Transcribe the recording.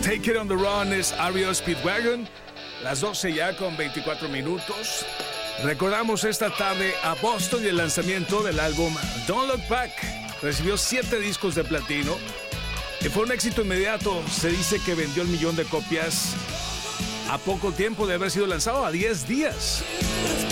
Take It on the Run es REO Speedwagon. Las 12 ya con 24 minutos. Recordamos esta tarde a Boston y el lanzamiento del álbum Don't Look Back. Recibió 7 discos de platino y fue un éxito inmediato. Se dice que vendió 1 millón de copias a poco tiempo de haber sido lanzado, a 10 días.